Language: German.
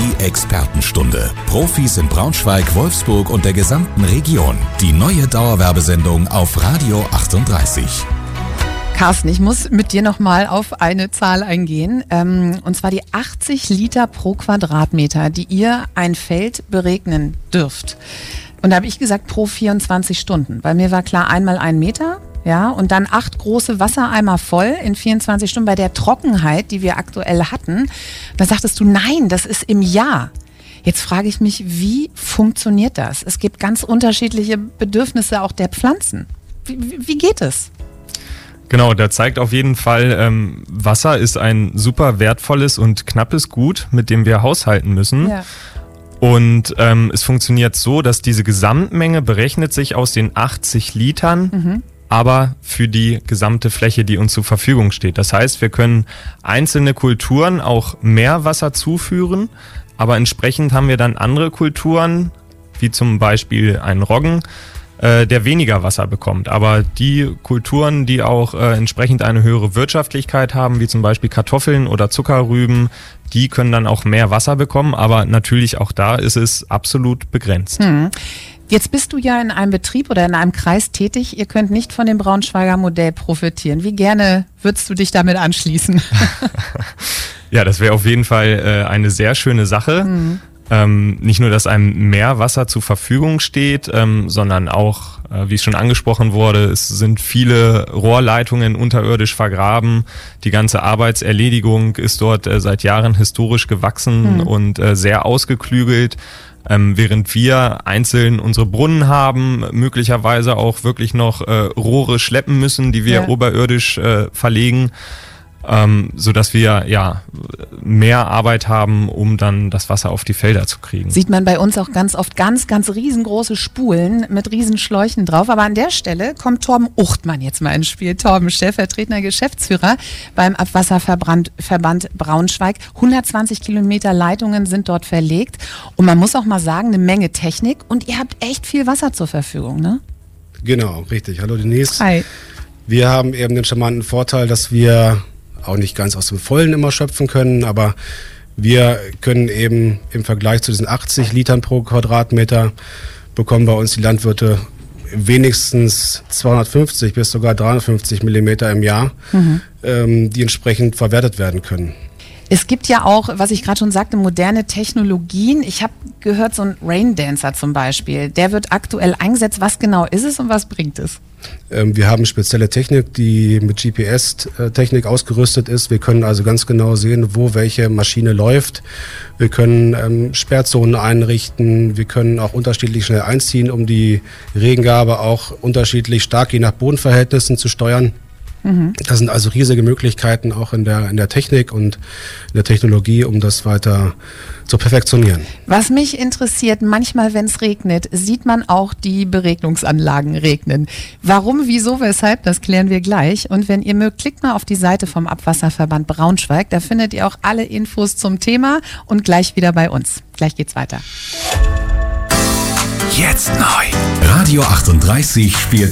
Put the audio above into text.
Die Expertenstunde. Profis in Braunschweig, Wolfsburg und der gesamten Region. Die neue Dauerwerbesendung auf Radio 38. Carsten, ich muss mit dir nochmal auf eine Zahl eingehen, und zwar die 80 Liter pro Quadratmeter, die ihr ein Feld beregnen dürft. Und da habe ich gesagt pro 24 Stunden, weil mir war klar, einmal 1 Meter, ja, und dann 8 große Wassereimer voll in 24 Stunden bei der Trockenheit, die wir aktuell hatten. Da sagtest du, nein, das ist im Jahr. Jetzt frage ich mich, wie funktioniert das? Es gibt ganz unterschiedliche Bedürfnisse auch der Pflanzen. Wie geht es? Genau, da zeigt auf jeden Fall, Wasser ist ein super wertvolles und knappes Gut, mit dem wir haushalten müssen. Ja. Und es funktioniert so, dass diese Gesamtmenge berechnet sich aus den 80 Litern, aber für die gesamte Fläche, die uns zur Verfügung steht. Das heißt, wir können einzelne Kulturen auch mehr Wasser zuführen, aber entsprechend haben wir dann andere Kulturen, wie zum Beispiel einen Roggen, der weniger Wasser bekommt. Aber die Kulturen, die auch entsprechend eine höhere Wirtschaftlichkeit haben, wie zum Beispiel Kartoffeln oder Zuckerrüben, die können dann auch mehr Wasser bekommen. Aber natürlich auch da ist es absolut begrenzt. Jetzt bist du ja in einem Betrieb oder in einem Kreis tätig. Ihr könnt nicht von dem Braunschweiger Modell profitieren. Wie gerne würdest du dich damit anschließen? Ja, das wäre auf jeden Fall eine sehr schöne Sache. Nicht nur, dass einem mehr Wasser zur Verfügung steht, sondern auch, wie es schon angesprochen wurde, es sind viele Rohrleitungen unterirdisch vergraben. Die ganze Arbeitserledigung ist dort seit Jahren historisch gewachsen und sehr ausgeklügelt. Während wir einzeln unsere Brunnen haben, möglicherweise auch wirklich noch Rohre schleppen müssen, die wir oberirdisch verlegen. Sodass wir mehr Arbeit haben, um dann das Wasser auf die Felder zu kriegen. Sieht man bei uns auch ganz oft ganz riesengroße Spulen mit riesen Schläuchen drauf. Aber an der Stelle kommt Torben Uchtmann jetzt mal ins Spiel. Torben, stellvertretender Geschäftsführer beim Abwasserverband Braunschweig. 120 Kilometer Leitungen sind dort verlegt. Und man muss auch mal sagen, eine Menge Technik. Und ihr habt echt viel Wasser zur Verfügung, ne? Genau, richtig. Hallo Denise. Hi. Wir haben eben den charmanten Vorteil, dass wir auch nicht ganz aus dem Vollen immer schöpfen können, aber wir können eben im Vergleich zu diesen 80 Litern pro Quadratmeter bekommen bei uns die Landwirte wenigstens 250 bis sogar 350 Millimeter im Jahr, die entsprechend verwertet werden können. Es gibt ja auch, was ich gerade schon sagte, moderne Technologien. Ich habe gehört, so ein Raindancer zum Beispiel, der wird aktuell eingesetzt. Was genau ist es und was bringt es? Wir haben spezielle Technik, die mit GPS-Technik ausgerüstet ist. Wir können also ganz genau sehen, wo welche Maschine läuft. Wir können Sperrzonen einrichten. Wir können auch unterschiedlich schnell einziehen, um die Regengabe auch unterschiedlich stark je nach Bodenverhältnissen zu steuern. Das sind also riesige Möglichkeiten auch in der Technik und in der Technologie, um das weiter zu perfektionieren. Was mich interessiert, manchmal, wenn es regnet, sieht man auch die Beregnungsanlagen regnen. Warum, wieso, weshalb, das klären wir gleich. Und wenn ihr mögt, klickt mal auf die Seite vom Abwasserverband Braunschweig. Da findet ihr auch alle Infos zum Thema und gleich wieder bei uns. Gleich geht's weiter. Jetzt neu. Radio 38 spielt